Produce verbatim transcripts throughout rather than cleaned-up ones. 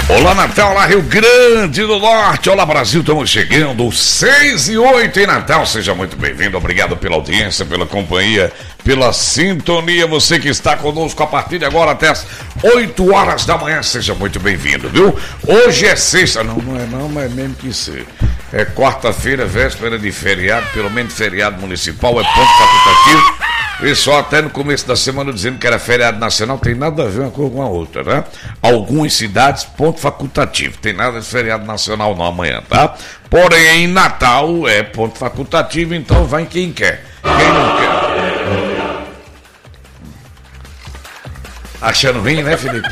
Olá Natal, olá Rio Grande do Norte, olá Brasil, estamos chegando, seis e oito em Natal, seja muito bem-vindo, obrigado pela audiência, pela companhia, pela sintonia, você que está conosco a partir de agora até as oito horas da manhã, seja muito bem-vindo, viu? Hoje é sexta, não, não é não, mas mesmo que ser, é quarta-feira, véspera de feriado, pelo menos feriado municipal, é ponto facultativo. Pessoal, até no começo da semana dizendo que era feriado nacional, tem nada a ver uma coisa com a outra, né? Algumas cidades, ponto facultativo, tem nada de feriado nacional não amanhã, tá? Porém, em Natal é ponto facultativo, então vai quem quer. Quem não quer. Achando ruim, né, Felipe?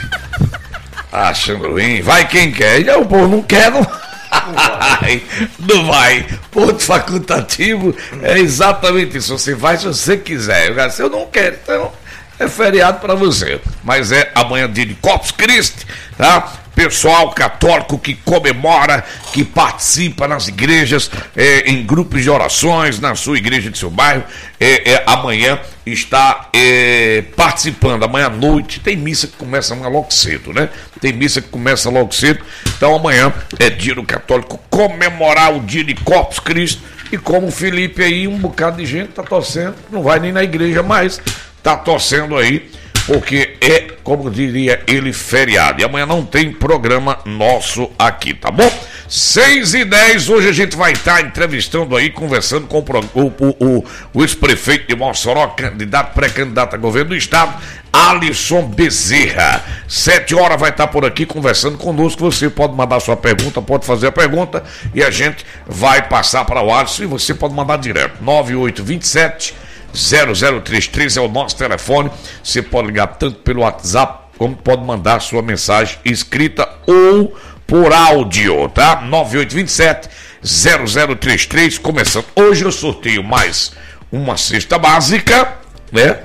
Achando ruim, vai quem quer. E o povo não quer, não. Não vai. Não vai. Ponto facultativo é exatamente isso. Você vai se você quiser. Eu, eu não quero, então é feriado para você. Mas é amanhã dia de Corpus Christi, tá? Pessoal católico que comemora, que participa nas igrejas, é, em grupos de orações, na sua igreja de seu bairro, é, é, amanhã está é, participando, amanhã à noite, tem missa que começa amanhã logo cedo, né? Tem missa que começa logo cedo, então amanhã é dia do católico comemorar o dia de Corpus Christi, e como o Felipe aí, um bocado de gente tá torcendo, não vai nem na igreja mais, tá torcendo aí, porque é, como diria ele, feriado. E amanhã não tem programa nosso aqui, tá bom? seis e dez, hoje a gente vai estar entrevistando aí, conversando com o, o, o, o ex-prefeito de Mossoró, candidato, pré-candidato a governo do estado, Alisson Bezerra. Sete horas vai estar por aqui conversando conosco. Você pode mandar sua pergunta, pode fazer a pergunta e a gente vai passar para o Alisson e você pode mandar direto. nove oito dois sete zero zero três três é o nosso telefone. Você pode ligar tanto pelo WhatsApp como pode mandar sua mensagem escrita ou por áudio, tá? nove oito dois sete zero zero três três. Começando. Hoje eu sorteio mais uma cesta básica, né?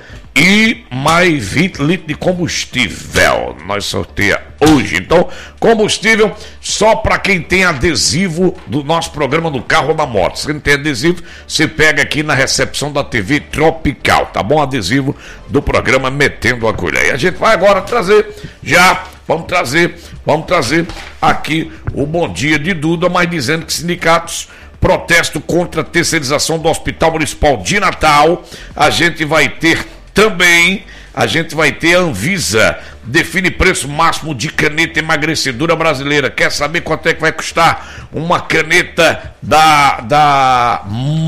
E mais vinte litros de combustível. Nós sorteia hoje. Então, combustível só para quem tem adesivo do nosso programa no carro ou na moto. Se não tem adesivo, você pega aqui na recepção da T V Tropical, tá bom? Adesivo do programa Metendo a Colher. E a gente vai agora trazer, já, vamos trazer, vamos trazer aqui o Bom Dia de Duda, mas dizendo que sindicatos protesto contra a terceirização do Hospital Municipal de Natal. A gente vai ter também, a gente vai ter a Anvisa, define preço máximo de caneta emagrecedora brasileira. Quer saber quanto é que vai custar uma caneta da, da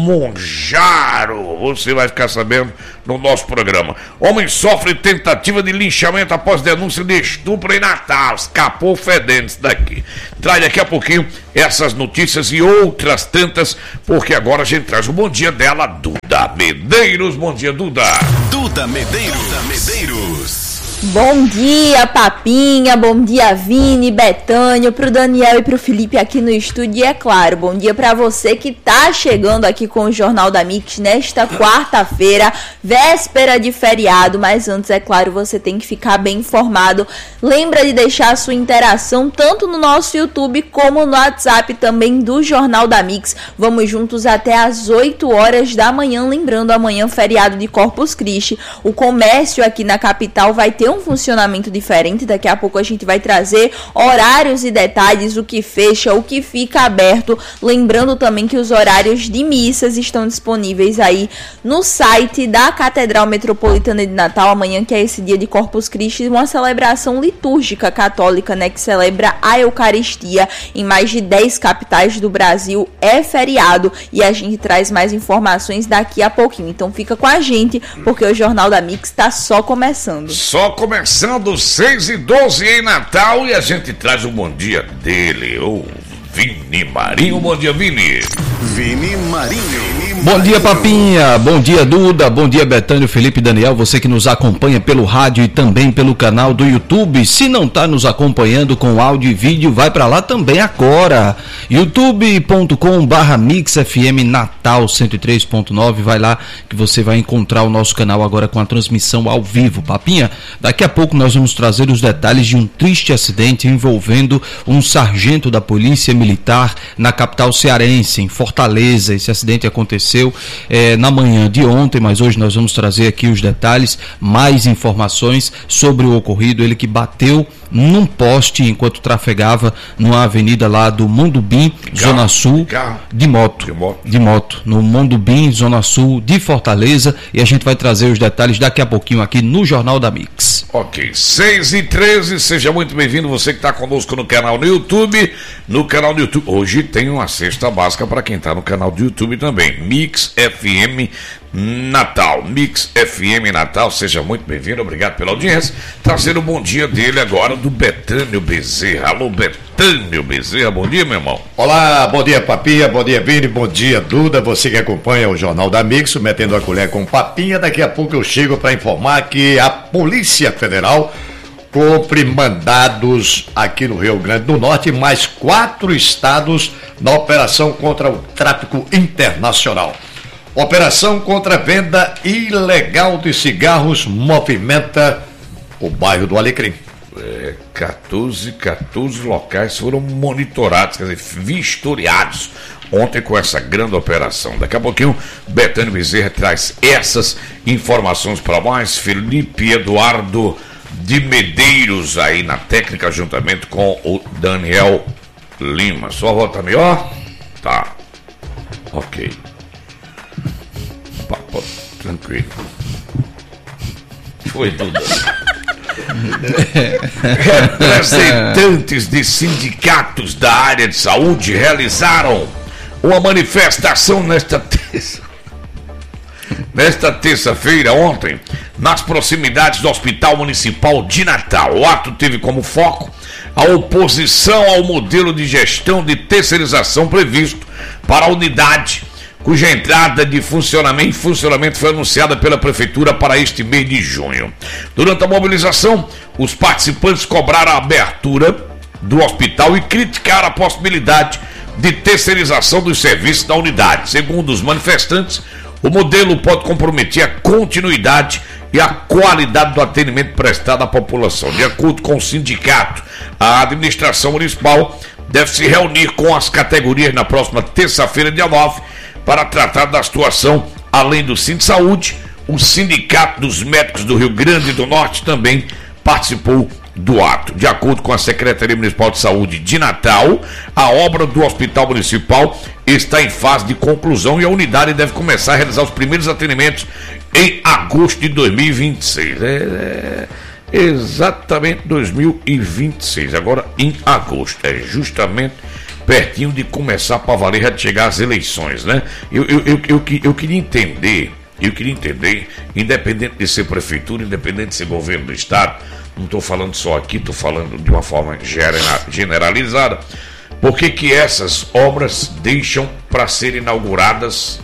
Monjaro? Você vai ficar sabendo no nosso programa. Homem sofre tentativa de linchamento após denúncia de estupro em Natal. Escapou fedendo isso daqui. Traz daqui a pouquinho essas notícias e outras tantas, porque agora a gente traz o bom dia dela, Duda Medeiros. Bom dia, Duda. Duda Medeiros. Duda Medeiros. Bom dia, Papinha, bom dia, Vini, Betânio, pro Daniel e pro Felipe aqui no estúdio. E é claro, bom dia pra você que tá chegando aqui com o Jornal da Mix nesta quarta-feira, véspera de feriado. Mas antes, é claro, você tem que ficar bem informado. Lembra de deixar a sua interação tanto no nosso YouTube como no WhatsApp também do Jornal da Mix. Vamos juntos até às oito horas da manhã. Lembrando, amanhã feriado de Corpus Christi. O comércio aqui na capital vai ter um funcionamento diferente. Daqui a pouco a gente vai trazer horários e detalhes, o que fecha, o que fica aberto. Lembrando também que os horários de missas estão disponíveis aí no site da Catedral Metropolitana de Natal. Amanhã, que é esse dia de Corpus Christi, uma celebração litúrgica católica, né, que celebra a Eucaristia em mais de dez capitais do Brasil. É feriado e a gente traz mais informações daqui a pouquinho. Então fica com a gente, porque o Jornal da Mix está só começando. Só começando, seis e doze em Natal, e a gente traz o bom dia dele, o Vini Marinho. Bom dia, Vini. Vini Marinho. Bom dia, Papinha. Bom dia, Duda. Bom dia, Betânio, Felipe, Daniel. Você que nos acompanha pelo rádio e também pelo canal do YouTube. Se não está nos acompanhando com áudio e vídeo, vai para lá também agora. youtube ponto com barra Mix F M Natal cento e três ponto nove. Vai lá que você vai encontrar o nosso canal agora com a transmissão ao vivo. Papinha, daqui a pouco nós vamos trazer os detalhes de um triste acidente envolvendo um sargento da Polícia Militar na capital cearense, em Fortaleza. Esse acidente aconteceu É, na manhã de ontem, mas hoje nós vamos trazer aqui os detalhes, mais informações sobre o ocorrido. Ele que bateu num poste enquanto trafegava numa avenida lá do Mondubim, Zona Sul, de moto, de moto, de moto, no Mondubim, Zona Sul de Fortaleza, e a gente vai trazer os detalhes daqui a pouquinho aqui no Jornal da Mix. Ok, seis e treze, seja muito bem-vindo, você que está conosco no canal no YouTube, no canal do YouTube, hoje tem uma cesta básica para quem está no canal do YouTube também, Mix F M Natal, Mix F M Natal, seja muito bem-vindo, obrigado pela audiência, trazendo o bom dia dele agora do Betânio Bezerra. Alô, Betânio Bezerra, bom dia, meu irmão. Olá, bom dia, Papinha, bom dia, Vini, bom dia, Duda, você que acompanha o Jornal da Mix, metendo a colher com Papinha. Daqui a pouco eu chego para informar que a Polícia Federal cumpre mandados aqui no Rio Grande do Norte, mais quatro estados na operação contra o tráfico internacional. Operação contra a venda ilegal de cigarros movimenta o bairro do Alecrim. É, quatorze, quatorze locais foram monitorados, quer dizer, vistoriados ontem com essa grande operação. Daqui a pouquinho, Betânio Bezerra traz essas informações para nós. Felipe Eduardo de Medeiros aí na técnica, juntamente com o Daniel Lima. Sua voz tá melhor? Tá. Ok. Papo, tranquilo. Foi tudo. Representantes de sindicatos da área de saúde realizaram uma manifestação nesta terça nesta terça-feira, ontem, nas proximidades do Hospital Municipal de Natal. O ato teve como foco a oposição ao modelo de gestão de terceirização previsto para a unidade, cuja entrada de funcionamento, funcionamento foi anunciada pela Prefeitura para este mês de junho. Durante a mobilização, os participantes cobraram a abertura do hospital e criticaram a possibilidade de terceirização dos serviços da unidade. Segundo os manifestantes, o modelo pode comprometer a continuidade e a qualidade do atendimento prestado à população. De acordo com o sindicato, a administração municipal deve se reunir com as categorias na próxima terça-feira, dia nove, para tratar da situação. Além do Sindsaúde, o Sindicato dos Médicos do Rio Grande do Norte também participou do ato. De acordo com a Secretaria Municipal de Saúde de Natal, a obra do Hospital Municipal está em fase de conclusão e a unidade deve começar a realizar os primeiros atendimentos em agosto de dois mil e vinte e seis. É, é exatamente dois mil e vinte e seis, agora em agosto. É justamente pertinho de começar para valer, já de chegar às eleições, né? Eu, eu, eu, eu, eu queria entender, eu queria entender, independente de ser prefeitura, independente de ser governo do estado, não estou falando só aqui, estou falando de uma forma generalizada, por que que essas obras deixam para serem inauguradas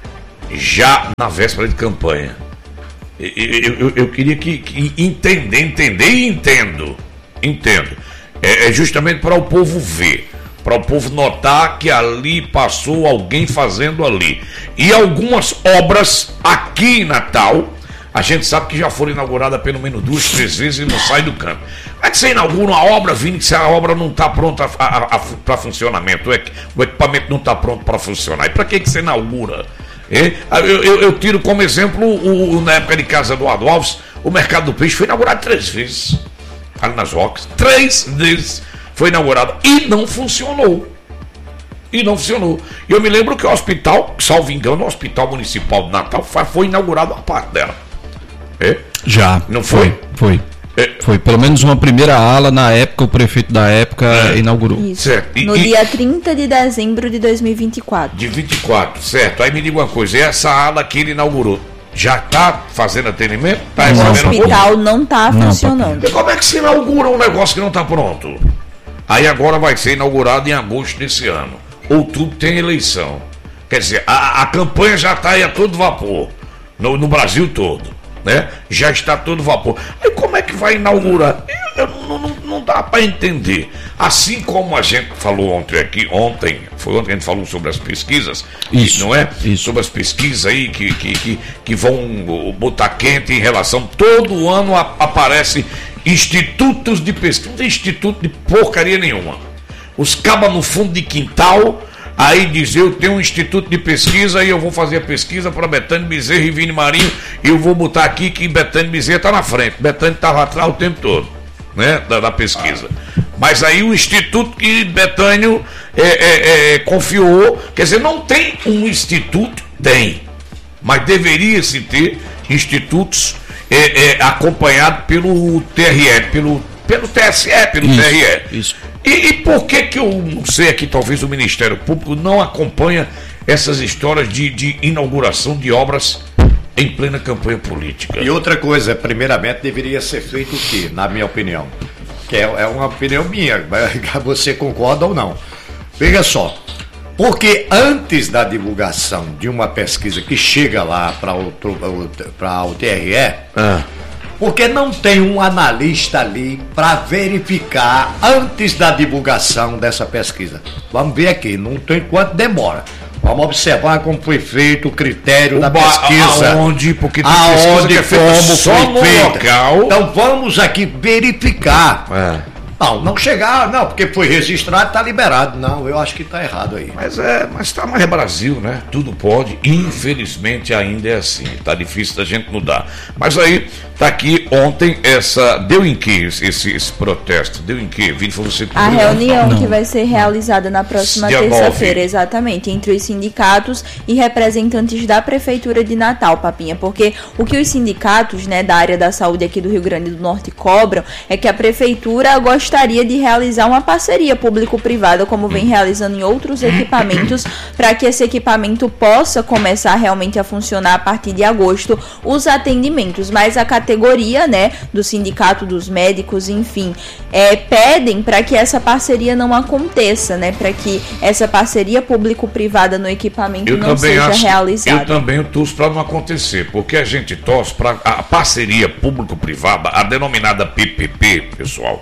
já na véspera de campanha? Eu, eu, eu, eu queria que, que entender, entender e entendo, entendo, é, é justamente para o povo ver, para o povo notar que ali passou alguém fazendo ali. E algumas obras aqui em Natal, a gente sabe que já foram inauguradas pelo menos duas, três vezes e não sai do canto. Como é que você inaugura uma obra, Vini, se a obra não está pronta para funcionamento, o equipamento não está pronto para funcionar? E para que, que você inaugura? É? Eu, eu, eu tiro como exemplo, o, o, na época de Casa Eduardo Alves, o Mercado do Peixe foi inaugurado três vezes, ali nas Rocas, três vezes foi inaugurado e não funcionou. E não funcionou. E eu me lembro que o hospital, salvo engano, o Hospital Municipal de Natal foi inaugurado a parte dela. É? Já. Não foi? Foi. Foi. É. Foi. Pelo menos uma primeira ala, na época, o prefeito da época é. inaugurou. Isso. Certo. E, no e... dia trinta de dezembro de dois mil e vinte e quatro. De vinte e quatro, certo. Aí me diga uma coisa, essa ala que ele inaugurou, já está fazendo atendimento? Tá o hospital não está funcionando. E como é que se inaugura um negócio que não está pronto? Aí agora vai ser inaugurado em agosto desse ano. Outubro tem eleição. Quer dizer, a, a campanha já está aí a todo vapor. No, no Brasil todo. Né? Já está a todo vapor. Aí como é que vai inaugurar? Eu, eu, não, não, não dá para entender. Assim como a gente falou ontem aqui, ontem, foi ontem que a gente falou sobre as pesquisas, isso, não é? Isso. Sobre as pesquisas aí que, que, que, que vão botar quente em relação. Todo ano a, aparece institutos de pesquisa. Não tem instituto de porcaria nenhuma. Os cabas no fundo de quintal. Aí diz, eu tenho um instituto de pesquisa e eu vou fazer a pesquisa para Betânio Bezerra e Vini Marinho e eu vou botar aqui que Betânio Bezerra está na frente. Betânio estava atrás o tempo todo. né, da, da pesquisa. Mas aí o instituto que Betânio é, é, é, confiou, quer dizer, não tem um instituto, tem, mas deveria-se ter institutos é, é, acompanhados pelo T R E, pelo, pelo T S E, pelo isso, T R E. Isso. E, e por que que eu não sei aqui, talvez o Ministério Público não acompanha essas histórias de, de inauguração de obras em plena campanha política? E outra coisa, primeiramente deveria ser feito o quê, na minha opinião? Que é, é uma opinião minha, você concorda ou não? Veja só, porque antes da divulgação de uma pesquisa que chega lá para o, o T R E, Ah. porque não tem um analista ali para verificar antes da divulgação dessa pesquisa? Vamos ver aqui, não tem quanto demora. Vamos observar como foi feito o critério O da ba- pesquisa. Aonde, porque tem Aonde, pesquisa que é feita como só foi no feita. local. Então vamos aqui verificar. É. Não, não chegar, não, porque foi registrado, está liberado. Não, eu acho que está errado aí. Mas é, mas tá mais Brasil, né? Tudo pode. Infelizmente ainda é assim. Tá difícil da gente mudar. Mas aí, tá aqui ontem essa. Deu em que esse, esse, esse protesto? Deu em que? Vini, foi você que A viu? reunião Não. que vai ser realizada na próxima Dia terça-feira, nove. exatamente, entre os sindicatos e representantes da Prefeitura de Natal, Papinha, porque o que os sindicatos, né, da área da saúde aqui do Rio Grande do Norte cobram é que a Prefeitura gostaria de realizar uma parceria público-privada, como vem realizando em outros equipamentos, para que esse equipamento possa começar realmente a funcionar a partir de agosto, os atendimentos, mas a categoria, né, do sindicato dos médicos, enfim, é, pedem para que essa parceria não aconteça, né, para que essa parceria público-privada no equipamento Eu não também seja acho, realizada. eu também torço para não acontecer, porque a gente torce para a parceria público-privada, a denominada P P P, pessoal,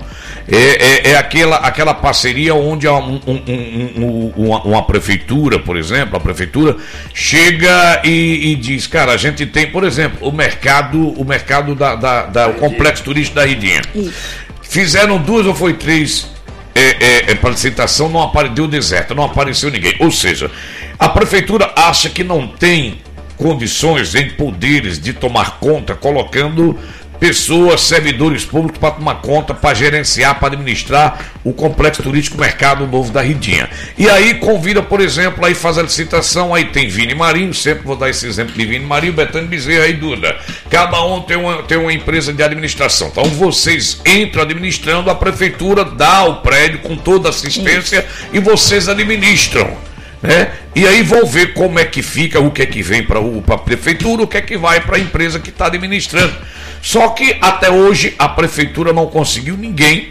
é, é, é aquela, aquela parceria onde um, um, um, um, uma, uma prefeitura, por exemplo, a prefeitura chega e, e diz, cara, a gente tem, por exemplo, o mercado, o mercado da, da, da o complexo turístico da Ridinha. Isso. Fizeram duas ou foi três é, é, é, para licitação, não apareceu deserto, não apareceu ninguém. Ou seja, a prefeitura acha que não tem condições em poderes de tomar conta, colocando pessoas, servidores públicos para tomar conta, para gerenciar, para administrar o complexo turístico Mercado Novo da Ridinha. E aí convida, por exemplo, aí faz a licitação, aí tem Vini Marinho, sempre vou dar esse exemplo de Vini Marinho, Betânio Bezerra e Duda. Cada um tem uma, tem uma empresa de administração. Então vocês entram administrando, a prefeitura dá o prédio com toda a assistência e vocês administram. Né? E aí vão ver como é que fica, o que é que vem para a prefeitura, o que é que vai para a empresa que está administrando. Só que até hoje a prefeitura não conseguiu ninguém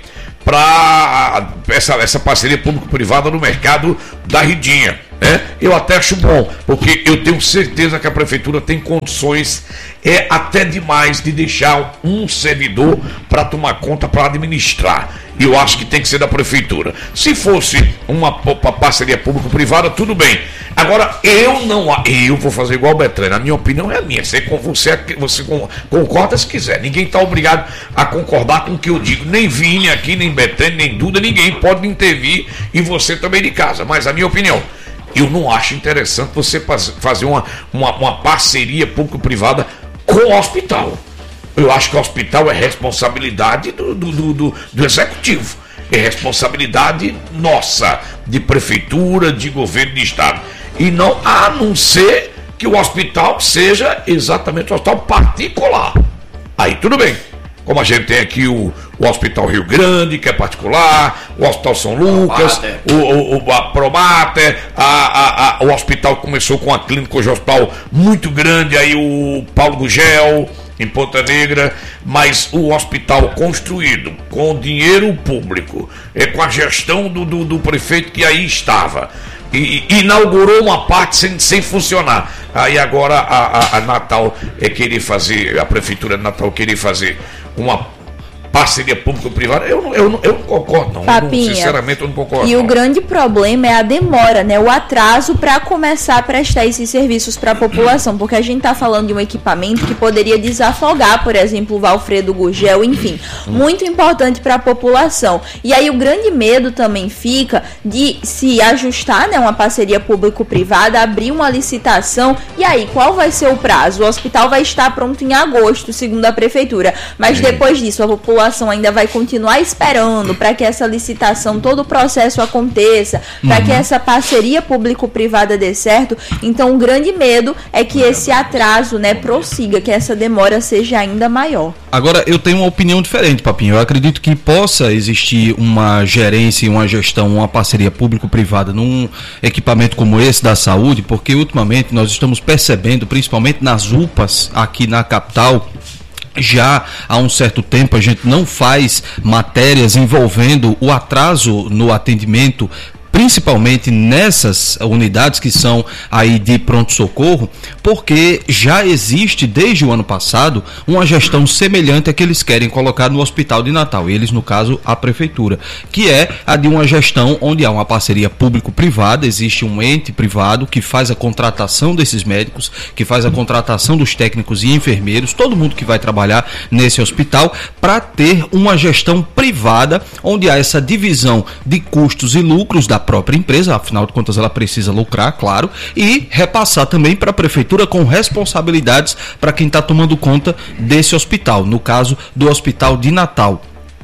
para essa, essa parceria público-privada no mercado da Ridinha. Né? Eu até acho bom, porque eu tenho certeza que a prefeitura tem condições, é até demais, de deixar um servidor para tomar conta, para administrar. E eu acho que tem que ser da prefeitura. Se fosse uma, uma parceria público-privada, tudo bem. Agora, eu não. Eu vou fazer igual o Betânia. A minha opinião é a minha. Você, você, você concorda se quiser. Ninguém está obrigado a concordar com o que eu digo. Nem Vini aqui, nem Betânia, nem Duda. Ninguém pode intervir. E você também de casa. Mas a minha opinião, eu não acho interessante você fazer uma, uma, uma parceria público-privada com o hospital. Eu acho que o hospital é responsabilidade do, do, do, do, do executivo. É responsabilidade nossa, de prefeitura, de governo de estado. E não a não ser que o hospital seja exatamente um hospital particular. Aí tudo bem. Como a gente tem aqui o, o Hospital Rio Grande, que é particular, o Hospital São Lucas, o, o, o, a Promater, a, a, a, o hospital começou com a clínica, hoje é um hospital muito grande, aí o Paulo Gugel, em Ponta Negra, mas o hospital construído com dinheiro público, é, com a gestão do, do, do prefeito que aí estava, e, e inaugurou uma parte sem, sem funcionar. Aí agora a, a, a Natal é querer fazer, a prefeitura de Natal querer fazer uma parceria público-privada, eu, não- eu, não- eu não concordo, não. Papinha. Eu não. Sinceramente, eu não concordo. E o não. grande problema é a demora, né? O atraso para começar a prestar esses serviços para a população, porque a gente está falando de um equipamento que poderia desafogar, por exemplo, o Valfredo Gugel, enfim, muito importante para a população. E aí o grande medo também fica de se ajustar, né, uma parceria público-privada, abrir uma licitação, e aí qual vai ser o prazo? O hospital vai estar pronto em agosto, segundo a prefeitura, mas depois disso a população população ainda vai continuar esperando para que essa licitação, todo o processo aconteça, para uhum. que essa parceria público-privada dê certo. Então, o grande medo é que esse atraso, né, prossiga, que essa demora seja ainda maior. Agora, eu tenho uma opinião diferente, Papinho. Eu acredito que possa existir uma gerência, uma gestão, uma parceria público-privada num equipamento como esse da saúde, porque ultimamente nós estamos percebendo, principalmente nas U P As aqui na capital, já há um certo tempo a gente não faz matérias envolvendo o atraso no atendimento, principalmente nessas unidades que são aí de pronto-socorro, porque já existe desde o ano passado uma gestão semelhante à que eles querem colocar no Hospital de Natal, eles no caso a Prefeitura, que é a de uma gestão onde há uma parceria público-privada, existe um ente privado que faz a contratação desses médicos, que faz a contratação dos técnicos e enfermeiros, todo mundo que vai trabalhar nesse hospital, para ter uma gestão privada, onde há essa divisão de custos e lucros da própria empresa, afinal de contas ela precisa lucrar, claro, e repassar também para a prefeitura com responsabilidades para quem está tomando conta desse hospital, no caso do Hospital de Natal.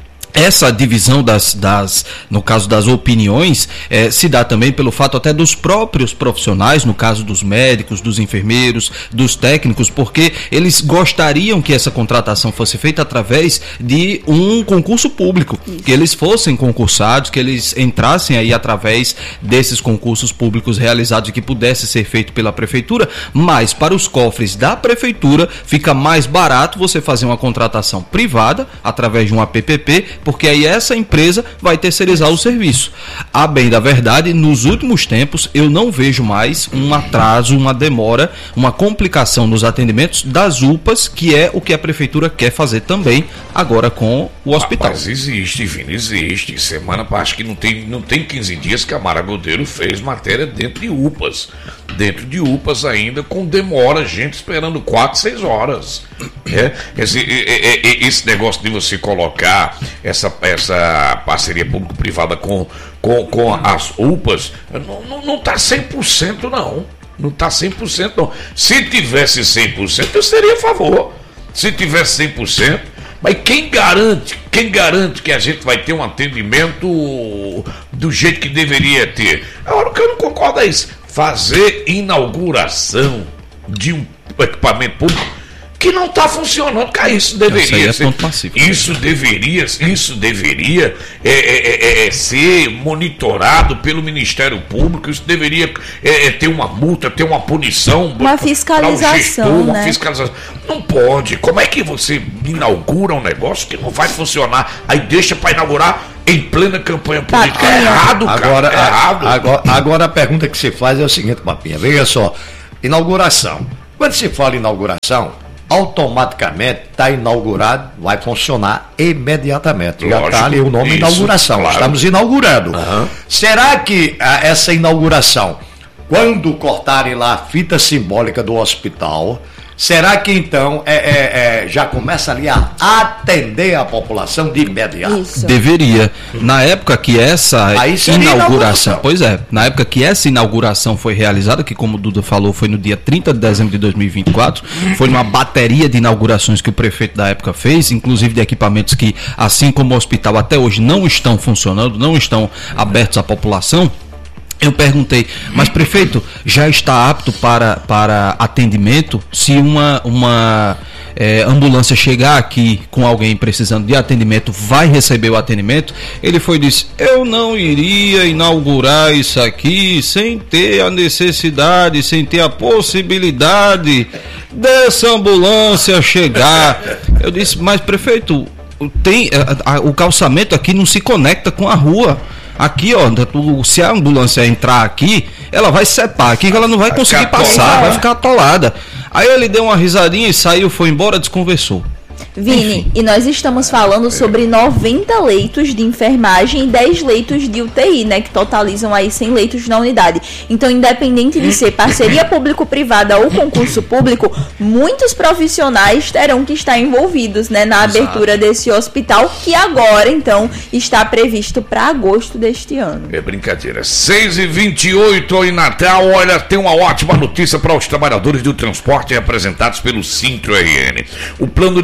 Essa divisão das, das, no caso das opiniões, eh, se dá também pelo fato até dos próprios profissionais, no caso dos médicos, dos enfermeiros, dos técnicos, porque eles gostariam que essa contratação fosse feita através de um concurso público, que eles fossem concursados, que eles entrassem aí através desses concursos públicos realizados e que pudesse ser feito pela prefeitura, mas para os cofres da prefeitura fica mais barato você fazer uma contratação privada através de uma P P P, porque aí essa empresa vai terceirizar o serviço. A bem da verdade, nos últimos tempos, eu não vejo mais um atraso, uma demora, uma complicação nos atendimentos das U P As, que é o que a prefeitura quer fazer também agora com o hospital. Mas existe, Vini, existe. Semana, acho que não tem, não tem quinze dias que a Mara Godeiro fez matéria dentro de U P As. Dentro de U P As ainda, com demora, gente esperando quatro, seis horas. É, esse, esse negócio de você colocar essa, essa parceria público-privada com, com, com as U P As, não está cem por cento não. Não está cem por cento não. Se tivesse cem por cento, eu seria a favor. Se tivesse cem por cento, mas quem garante, quem garante que a gente vai ter um atendimento do jeito que deveria ter? Agora, o que eu não concordo é isso. Fazer inauguração de um equipamento público que não está funcionando, cara, isso deveria ser, isso deveria, isso deveria é, é, é, ser monitorado pelo Ministério Público, isso deveria é, ter uma multa, ter uma punição, uma fiscalização, gestor, uma né? fiscalização. Não pode. Como é que você inaugura um negócio que não vai funcionar, aí deixa para inaugurar em plena campanha política? Tá, é errado, cara. Agora, é errado. Agora, agora a pergunta que se faz é o seguinte, Papinha, veja só, inauguração. Quando se fala em inauguração, automaticamente está inaugurado, vai funcionar imediatamente. Já está ali o nome isso, inauguração. Claro. Estamos inaugurando. Uhum. Será que a, essa inauguração, quando cortarem lá a fita simbólica do hospital, será que então é, é, é, já começa ali a atender a população de imediato? Isso. Deveria. Na época que essa inauguração, pois é, na época que essa inauguração foi realizada, que como o Duda falou, foi no dia trinta de dezembro de dois mil e vinte e quatro, foi uma bateria de inaugurações que o prefeito da época fez, inclusive de equipamentos que, assim como o hospital, até hoje não estão funcionando, não estão abertos à população. Eu perguntei, mas prefeito, já está apto para, para atendimento? Se uma, uma é, ambulância chegar aqui com alguém precisando de atendimento, vai receber o atendimento? Ele foi e disse, eu não iria inaugurar isso aqui sem ter a necessidade, sem ter a possibilidade dessa ambulância chegar. Eu disse, mas prefeito, tem, a, a, o calçamento aqui não se conecta com a rua. Aqui, ó, se a ambulância entrar aqui, ela vai separar aqui, que ela não vai conseguir passar, vai ficar atolada. Aí ele deu uma risadinha e saiu, foi embora, desconversou. Vini, enfim. E nós estamos falando sobre noventa leitos de enfermagem e dez leitos de U T I, né, que totalizam aí cem leitos na unidade. Então, independente de ser parceria público-privada ou concurso público, muitos profissionais terão que estar envolvidos, né, na Exato. abertura desse hospital, que agora, então, está previsto para agosto deste ano. É brincadeira. seis e vinte e oito em Natal. Olha, tem uma ótima notícia para os trabalhadores do transporte representados pelo Sintro R N. O plano de saúde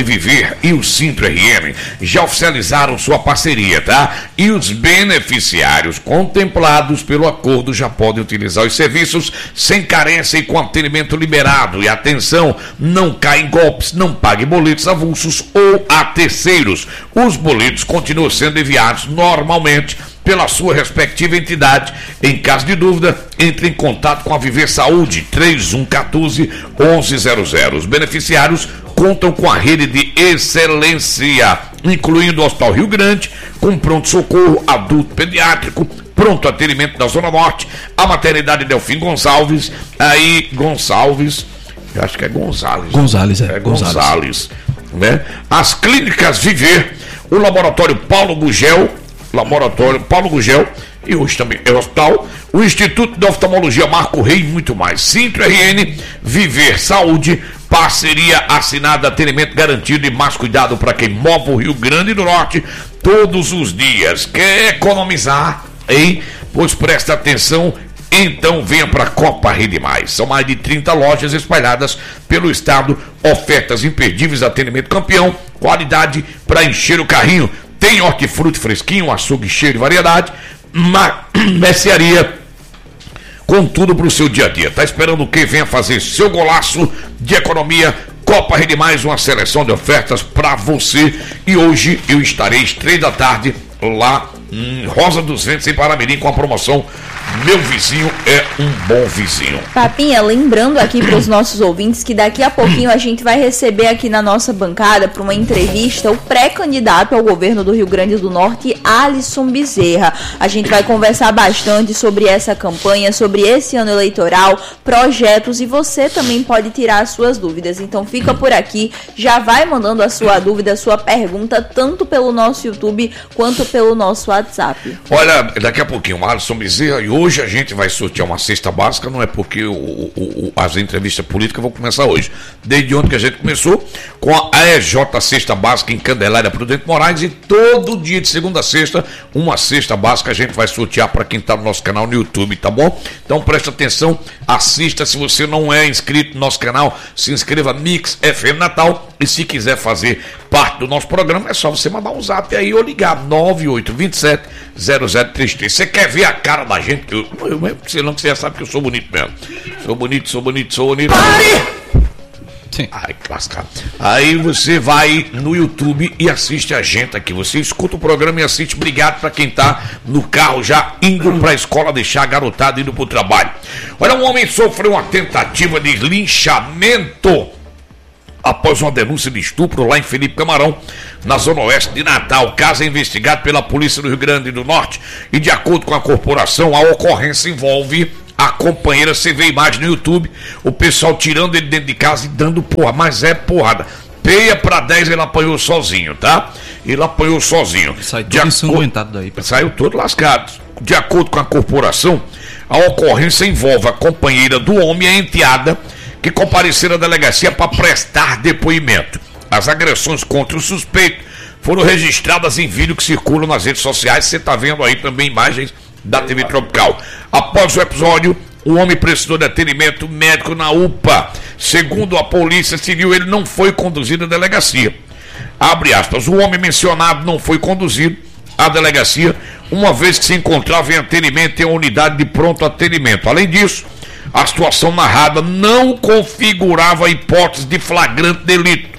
Viver e o Sintra R M já oficializaram sua parceria, tá? E os beneficiários contemplados pelo acordo já podem utilizar os serviços sem carência e com atendimento liberado. E atenção, não caia em golpes, não pague boletos avulsos ou a terceiros. Os boletos continuam sendo enviados normalmente pela sua respectiva entidade. Em caso de dúvida, entre em contato com a Viver Saúde, três um um quatro, um um zero zero. Os beneficiários contam com a rede de excelência, incluindo o Hospital Rio Grande, com pronto-socorro adulto pediátrico, pronto atendimento da Zona Norte, a maternidade Delfim Gonçalves, aí Gonçalves, eu acho que é Gonzales. Gonzales, é. É Gonzales, Gonzales, né? As clínicas Viver, o laboratório Paulo Gugel, laboratório Paulo Gugel, e hoje também é o hospital, o Instituto de Oftalmologia Marco Rei e muito mais. Sintra R N, Viver Saúde, parceria assinada, atendimento garantido e mais cuidado para quem move o Rio Grande do Norte todos os dias. Quer economizar, hein? Pois presta atenção, então venha para a Copa Rede Mais. São mais de trinta lojas espalhadas pelo estado, ofertas imperdíveis, atendimento campeão, qualidade para encher o carrinho. Tem hortifruti fresquinho, açougue cheio de variedade, uma mercearia com tudo para o seu dia a dia. Tá esperando o que? Venha fazer seu golaço de economia. Copa Rede Mais, uma seleção de ofertas para você. E hoje eu estarei às três da tarde lá em Rosa dos Ventos, em Paramirim, com a promoção Meu Vizinho é um Bom Vizinho. Papinha, lembrando aqui para os nossos ouvintes que daqui a pouquinho a gente vai receber aqui na nossa bancada para uma entrevista o pré-candidato ao governo do Rio Grande do Norte, Alisson Bezerra. A gente vai conversar bastante sobre essa campanha, sobre esse ano eleitoral, projetos, e você também pode tirar as suas dúvidas. Então fica por aqui, já vai mandando a sua dúvida, a sua pergunta, tanto pelo nosso YouTube quanto pelo nosso WhatsApp. Olha, daqui a pouquinho, Alisson Bezerra, e hoje a gente vai sortear uma cesta básica, não é porque o, o, o, as entrevistas políticas vão começar hoje. Desde ontem que a gente começou, com a E J Cesta Básica em Candelária Prudente Moraes, e todo dia de segunda a sexta, uma cesta básica a gente vai sortear para quem está no nosso canal no YouTube, tá bom? Então presta atenção, assista. Se você não é inscrito no nosso canal, se inscreva, Mix F M Natal, e se quiser fazer parte do nosso programa, é só você mandar um zap aí ou ligar nove oito dois sete zero zero três três. Você quer ver a cara da gente? Eu, eu, eu, você não, você já sabe que eu sou bonito mesmo. Sou bonito, sou bonito, sou bonito. Pare! Sim. Ai, que lascado. Aí você vai no YouTube e assiste a gente aqui. Você escuta o programa e assiste. Obrigado para quem tá no carro já indo para a escola, deixar a garotada indo pro trabalho. Olha, um homem sofreu uma tentativa de linchamento após uma denúncia de estupro lá em Felipe Camarão, na zona oeste de Natal. O caso é investigado pela Polícia do Rio Grande do Norte e, de acordo com a corporação, a ocorrência envolve a companheira. Você vê a imagem no YouTube, o pessoal tirando ele dentro de casa e dando porra, mas é porrada. Peia para dez, ele apanhou sozinho, tá? Ele apanhou sozinho. Sai todo ensanguentado daí. Saiu todo lascado. De acordo com a corporação, a ocorrência envolve a companheira do homem e a enteada, que compareceram à delegacia para prestar depoimento. As agressões contra o suspeito foram registradas em vídeo que circulam nas redes sociais. Você está vendo aí também imagens da T V Tropical. Após o episódio, o homem precisou de atendimento médico na U P A. Segundo a Polícia Civil, ele não foi conduzido à delegacia. Abre aspas, o homem mencionado não foi conduzido à delegacia, uma vez que se encontrava em atendimento em uma unidade de pronto atendimento. Além disso, a situação narrada não configurava hipótese de flagrante delito,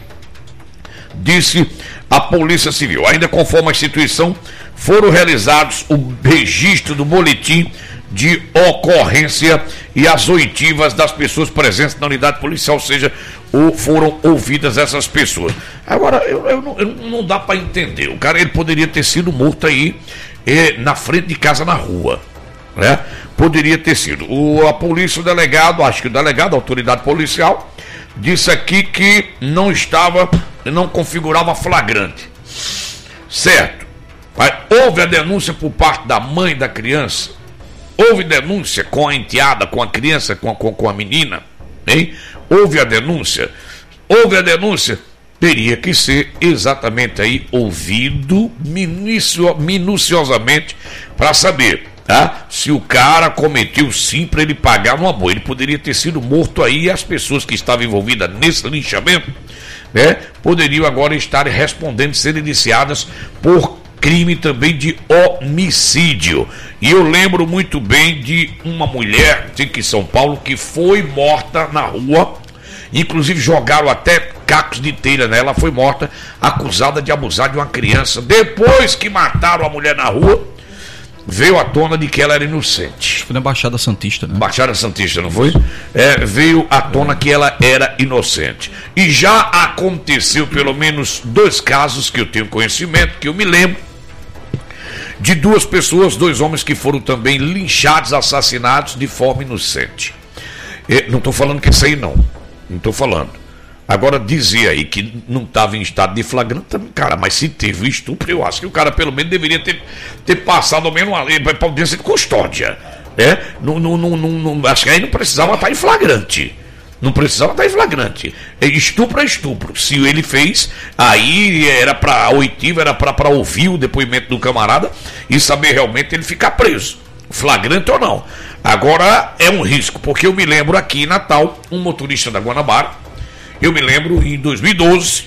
disse a Polícia Civil. Ainda conforme a instituição, foram realizados o registro do boletim de ocorrência e as oitivas das pessoas presentes na unidade policial, ou seja, ou foram ouvidas essas pessoas. Agora, eu, eu, não, eu não dá para entender. O cara, ele poderia ter sido morto aí eh, na frente de casa, na rua, né? Poderia ter sido. O, a polícia, o delegado, acho que o delegado, a autoridade policial, disse aqui que não estava, não configurava flagrante. Certo. Mas houve a denúncia por parte da mãe da criança? Houve denúncia com a enteada, com a criança, com a, com, com a menina? Hein? Houve a denúncia? Houve a denúncia? Teria que ser exatamente aí ouvido minucio, minuciosamente para saber, tá? Se o cara cometeu sim para ele pagar uma boa. Ele poderia ter sido morto aí, e as pessoas que estavam envolvidas nesse linchamento né, poderiam agora estar respondendo, serem iniciadas por crime também de homicídio. E eu lembro muito bem de uma mulher aqui em São Paulo que foi morta na rua, inclusive jogaram até cacos de telha nela, foi morta, acusada de abusar de uma criança. Depois que mataram a mulher na rua, veio à tona de que ela era inocente. Foi na Baixada Santista, né? Baixada Santista, não foi? É, veio à tona que ela era inocente. E já aconteceu pelo menos dois casos que eu tenho conhecimento, que eu me lembro, de duas pessoas, dois homens que foram também linchados, assassinados de forma inocente. É, não estou falando que isso aí não. Não estou falando. Agora, dizer aí que não estava em estado de flagrante, cara, mas se teve estupro, eu acho que o cara pelo menos deveria ter, ter passado ao menos uma lei para audiência de custódia. É? Não, não, não, não, acho que aí não precisava estar em flagrante. Não precisava estar em flagrante. Estupro é estupro. Se ele fez, aí era para oitivo, era para ouvir o depoimento do camarada e saber realmente ele ficar preso. Flagrante ou não. Agora é um risco, porque eu me lembro aqui em Natal, um motorista da Guanabara, eu me lembro em dois mil e doze,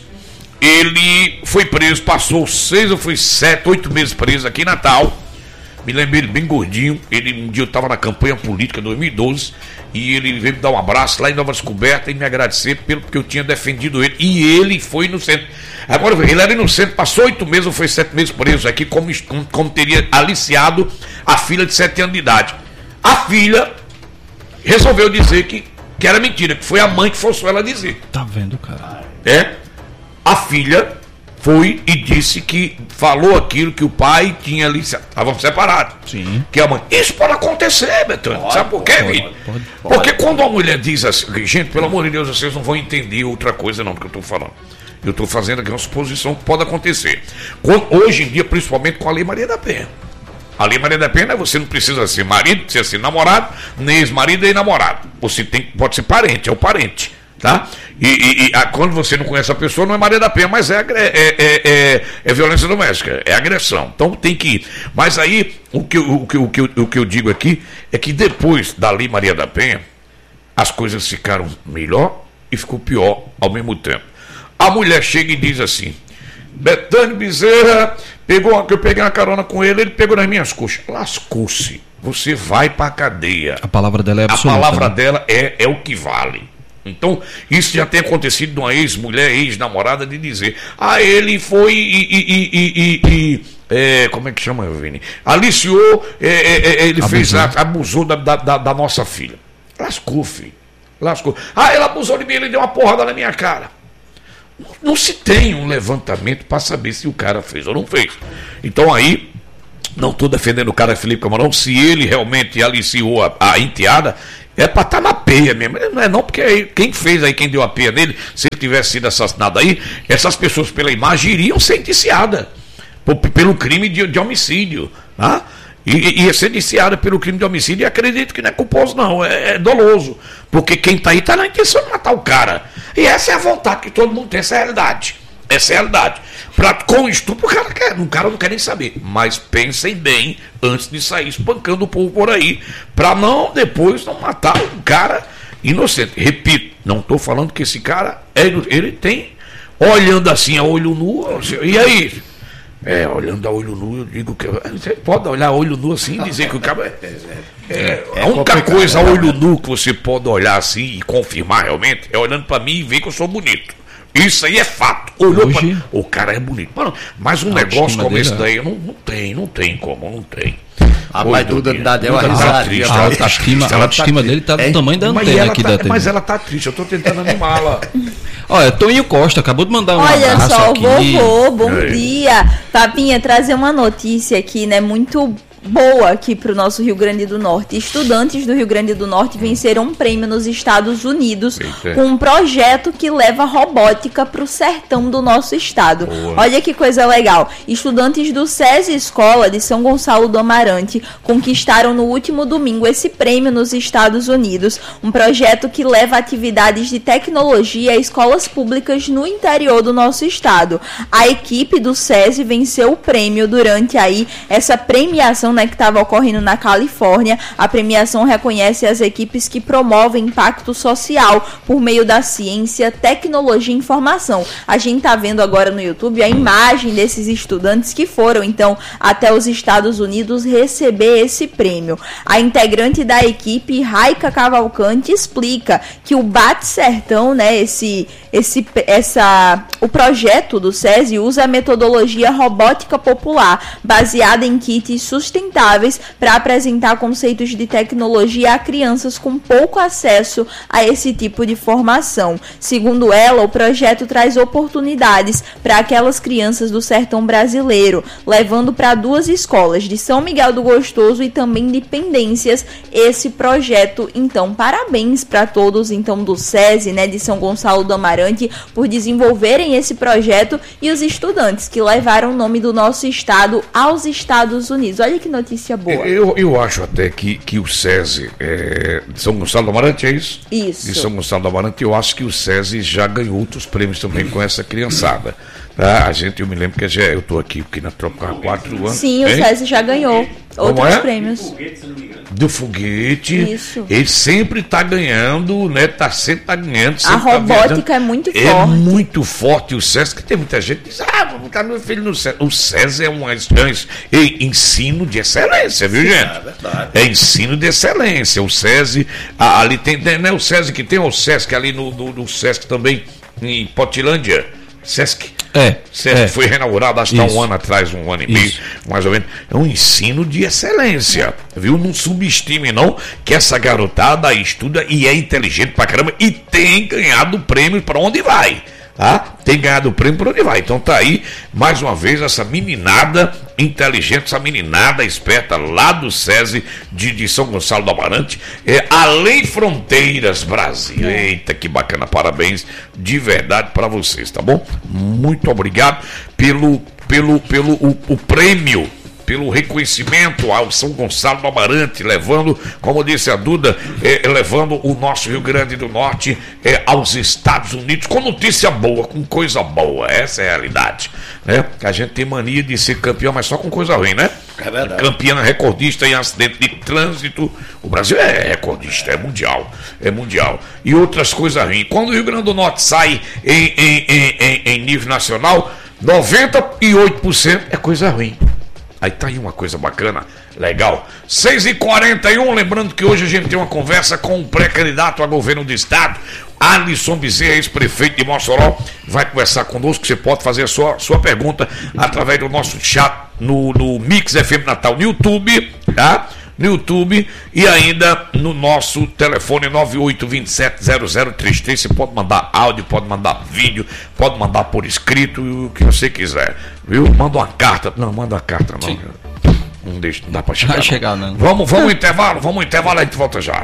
ele foi preso, passou seis ou foi sete, oito meses preso aqui em Natal. Me lembro ele bem gordinho. Ele, um dia eu estava na campanha política dois mil e doze e ele veio me dar um abraço lá em Nova Descoberta e me agradecer pelo que eu tinha defendido ele. E ele foi inocente. Agora, ele era inocente, passou oito meses ou foi sete meses preso aqui, como, como teria aliciado a filha de sete anos de idade. A filha resolveu dizer que, que era mentira, que foi a mãe que forçou ela a dizer. Tá vendo, cara? É? A filha foi e disse que falou aquilo que o pai tinha ali, estavam separados. Sim. Que a mãe. Isso pode acontecer, Betânia. Sabe por quê, Vitor? Porque quando uma mulher diz assim, gente, pelo amor de Deus, vocês não vão entender outra coisa não do que eu estou falando. Eu estou fazendo aqui uma suposição que pode acontecer. Quando, hoje em dia, principalmente com a Lei Maria da Penha. A Lei Maria da Penha, você não precisa ser marido, precisa ser namorado, nem ex-marido nem namorado. Você tem, pode ser parente, é o parente. Tá? E, e, e a, quando você não conhece a pessoa, não é Maria da Penha, mas é, é, é, é, é violência doméstica, é agressão. Então tem que ir. Mas aí, o que, o, que, o, que, o que eu digo aqui é que depois da Lei Maria da Penha, as coisas ficaram melhor e ficou pior ao mesmo tempo. A mulher chega e diz assim: Betânia Bezerra, pegou, eu peguei uma carona com ele, ele pegou nas minhas coxas. Lascou-se. Você vai pra cadeia. A palavra dela é absoluta. A palavra né? dela é, é o que vale. Então, isso já tem acontecido de uma ex-mulher, ex-namorada, de dizer: ah, ele foi e, e, e, e, e é, como é que chama, Vini? Aliciou, é, é, ele abusou. fez, abusou da, da, da nossa filha. Lascou, filho. Lascou. Ah, ele abusou de mim, ele deu uma porrada na minha cara. Não, não se tem um levantamento para saber se o cara fez ou não fez. Então aí, não estou defendendo o cara Felipe Camarão, se ele realmente aliciou a, a enteada, é para estar tá na peia mesmo. Não é não, porque aí, quem fez aí, quem deu a peia nele, se ele tivesse sido assassinado aí, essas pessoas pela imagem iriam ser indiciadas por, pelo crime de, de homicídio. Tá? E ia ser indiciada pelo crime de homicídio, e acredito que não é culposo não, é, é doloso. Porque quem está aí está na intenção de matar o cara. E essa é a vontade que todo mundo tem, essa é a realidade. Essa é a realidade. Pra, com estupro, o cara, quer, o cara não quer nem saber. Mas pensem bem antes de sair espancando o povo por aí. Pra não, depois, não matar um cara inocente. Repito, não estou falando que esse cara, é, ele tem, olhando assim a olho nu, e aí? É, olhando a olho nu, eu digo que você pode olhar a olho nu assim e dizer que o cara é, é, é a única coisa a olho nu que você pode olhar assim e confirmar realmente é olhando pra mim e ver que eu sou bonito. Isso aí é fato. Olhou Hoje... pra... O cara é bonito. Mano, mas um negócio como esse daí, não, não tem, não tem como, não tem. A pai Duda deu uma risada. A autoestima, a autoestima dele tá do é, tamanho da antena aqui tá, da T V. Mas ela tá triste, eu tô tentando animá-la. Olha, Toninho Costa acabou de mandar um Olha abraço só, aqui. vovô, bom é. dia. Papinha, trazer uma notícia aqui, né, muito boa aqui pro nosso Rio Grande do Norte. Estudantes do Rio Grande do Norte venceram um prêmio nos Estados Unidos Eita. com um projeto que leva robótica pro sertão do nosso estado. Boa. Olha que coisa legal. Estudantes do SESI Escola de São Gonçalo do Amarante conquistaram no último domingo esse prêmio nos Estados Unidos, um projeto que leva atividades de tecnologia a escolas públicas no interior do nosso estado. A equipe do SESI venceu o prêmio durante aí essa premiação, né, que estava ocorrendo na Califórnia. A premiação reconhece as equipes que promovem impacto social por meio da ciência, tecnologia e informação. A gente tá vendo agora no YouTube a imagem desses estudantes que foram, então, até os Estados Unidos receber esse prêmio. A integrante da equipe, Raika Cavalcante, explica que o Bate Sertão, né, esse, esse, essa, o projeto do SESI usa a metodologia robótica popular, baseada em kits sustentáveis para apresentar conceitos de tecnologia a crianças com pouco acesso a esse tipo de formação. Segundo ela, o projeto traz oportunidades para aquelas crianças do sertão brasileiro, levando para duas escolas, de São Miguel do Gostoso e também de Pendências, esse projeto. Então, parabéns para todos, então, do SESI, né, de São Gonçalo do Amarante, por desenvolverem esse projeto, e os estudantes que levaram o nome do nosso estado aos Estados Unidos. Olha que notícia boa. Eu, eu acho até que, que o SESI, é, de São Gonçalo do Amarante, é isso? Isso. De São Gonçalo do Amarante, eu acho que o SESI já ganhou outros prêmios também com essa criançada. Tá? A gente, eu me lembro que já, eu estou aqui, aqui na Tropa há quatro anos. Sim, hein? O SESI já ganhou outros é? prêmios. Do foguete. Isso. Ele sempre está ganhando, né? Tá, sempre está ganhando. Sempre a robótica tá é muito é forte. É muito forte. O SESI, que tem muita gente que diz, ah, vou botar meu filho no SESI. O SESI é um é, ensino de excelência, viu, gente? É verdade. É ensino de excelência. O SESI, ah, ali tem, não é o SESI que tem, o SESC ali no, no, no SESC também, em Potilândia. SESC. É, SESC é. Foi reinaugurado acho que há um ano atrás, um ano e meio, Isso. mais ou menos. É um ensino de excelência, viu? Não subestime não, que essa garotada estuda e é inteligente pra caramba e tem ganhado prêmio pra onde vai. Tá? Tem ganhado prêmio por onde vai. Então tá aí, mais uma vez, essa meninada inteligente, essa meninada esperta lá do SESI de, de São Gonçalo do Amarante, é Além Fronteiras Brasil. Eita, que bacana, parabéns de verdade para vocês, tá bom? Muito obrigado pelo, pelo, pelo o, o prêmio, pelo reconhecimento ao São Gonçalo do Amarante, levando, como disse a Duda, é, levando o nosso Rio Grande do Norte é, aos Estados Unidos, com notícia boa, com coisa boa. Essa é a realidade, né? A gente tem mania de ser campeão, mas só com coisa ruim, né? É verdade. Campeã recordista em acidente de trânsito. O Brasil é recordista, é mundial, é mundial. E outras coisas ruins. Quando o Rio Grande do Norte sai em, em, em, em, em nível nacional, noventa e oito por cento é coisa ruim. Aí tá aí uma coisa bacana, legal. seis e quarenta e um, lembrando que hoje a gente tem uma conversa com o pré-candidato a governo do estado, Alisson Bezerra, ex-prefeito de Mossoró, vai conversar conosco. Você pode fazer a sua, sua pergunta através do nosso chat no, no Mix F M Natal no YouTube, tá? No YouTube e ainda no nosso telefone nove oito dois sete zero zero três três. Você pode mandar áudio, pode mandar vídeo, pode mandar por escrito, o que você quiser, viu? Manda uma carta. Não, manda uma carta não. Sim. Não deixa, não dá pra chegar. Vai chegar, não. Vamos, vamos ao intervalo, vamos ao intervalo, a gente volta já.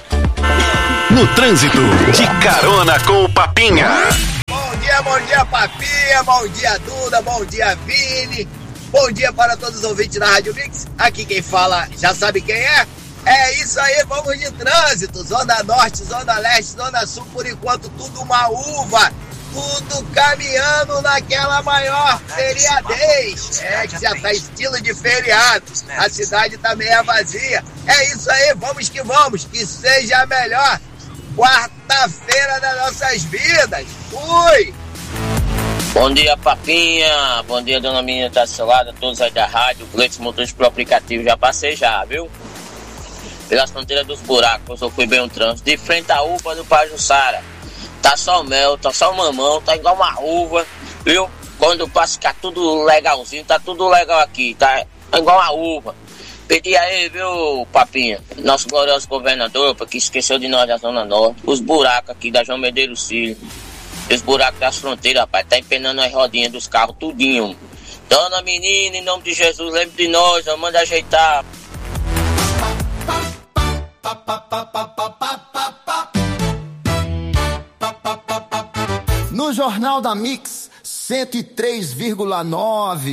No trânsito, de carona com o Papinha. Bom dia, bom dia, Papinha, bom dia, Duda, bom dia, Vini. Bom dia para todos os ouvintes da Rádio Mix. Aqui quem fala já sabe quem é? É isso aí, vamos de trânsito. Zona Norte, Zona Leste, Zona Sul, por enquanto tudo uma uva. Tudo caminhando naquela maior feriadez. É que já tá estilo de feriado. A cidade tá meio vazia. É isso aí, vamos que vamos. Que seja a melhor quarta-feira das nossas vidas. Fui! Bom dia, Papinha. Bom dia, dona menina da Celada, todos aí da rádio, clientes motores pro aplicativo. Já passei já, viu? Pelas fronteiras dos buracos, eu fui bem um trânsito. De frente à uva do Pajuçara. Tá só mel, tá só mamão, tá igual uma uva, viu? Quando passa, fica tudo legalzinho, tá tudo legal aqui, tá igual uma uva. Pedi aí, viu, Papinha, nosso glorioso governador, porque esqueceu de nós da Zona Norte, os buracos aqui da João Medeiros Filho. Os buracos das fronteiras, rapaz, tá empenando as rodinhas dos carros, tudinho. Dona menina, em nome de Jesus, lembre de nós, manda ajeitar. No Jornal da Mix, cento e três vírgula nove.